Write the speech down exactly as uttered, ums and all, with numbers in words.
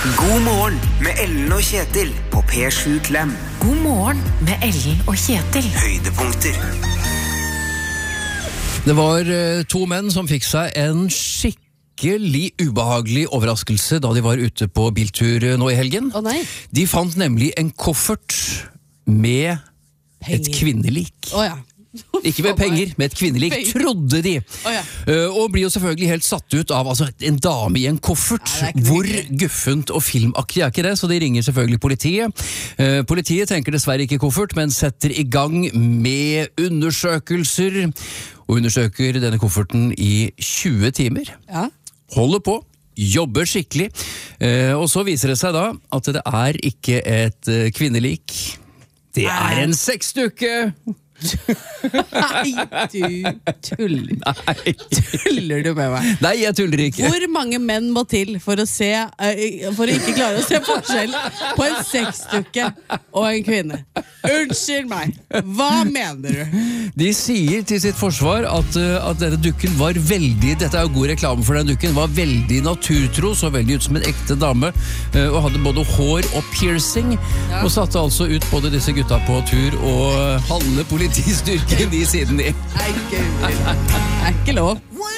God morgen med Ellen og Kjetil på P sju Klem. God morgen med Ellen og Kjetil. Høydepunkter. Det var uh, to menn som fikk seg en skikkelig ubehagelig overraskelse da de var ute på biltur uh, nå i helgen. Å nei. De fant nemlig en koffert med Penger. et kvinnelik. Å ja. Ikke med penger, med et kvinnelik, trodde de. Oh, ja. uh, og blir jo selvfølgelig helt satt ut av altså, en dame i en koffert. Ja, hvor guffent og filmaktig er ikke det, så de ringer selvfølgelig politiet. Uh, politiet tenker dessverre ikke koffert, men setter i gang med undersøkelser, og undersøker denne kofferten i tjue timer. Ja. Holder på, jobber skikkelig, uh, og så viser det seg da at det er ikke et uh, kvinnelik. Det er en sexdukke! Nei, du tuller. Nei. Tuller du med meg? Nei, jeg tuller ikke. Hvor mange menn må til for å se uh, For å ikke klare å se forskjell på en sexdukke og en kvinne? Unnskyld meg, hva mener du? De sier til sitt forsvar at, uh, at denne dukken var veldig Dette er jo god reklame for den dukken. Var veldig naturtro, så veldig ut som en ekte dame, uh, og hadde både hår og piercing, ja. Og satte altså ut både disse gutta på tur og halve politistyrken i siden de. Nei, Gud. Det er ikke lov.